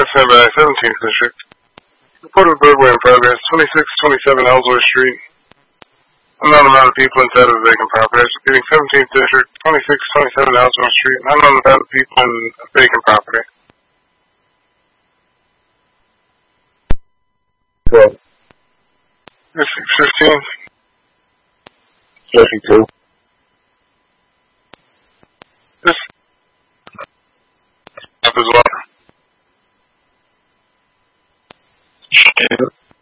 sent by 17th District. Report of burglary in progress, 2627 Ellsworth Street. Unknown amount of people inside of the vacant property. Repeating 17th District, 2627 Ellsworth Street. Unknown amount of people in a vacant property. Go. District 15. 32. This up as well.